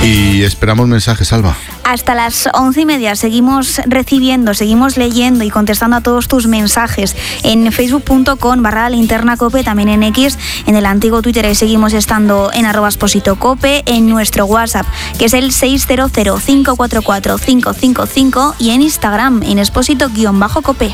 Y esperamos mensajes, Alba. Hasta las 11:30 seguimos recibiendo, seguimos leyendo y contestando a todos tus mensajes en facebook.com/linternacope, también en X, en el antiguo Twitter, ahí seguimos estando en @expositocope, en nuestro WhatsApp, que es el 600-544-555, y en Instagram, en expósito-cope.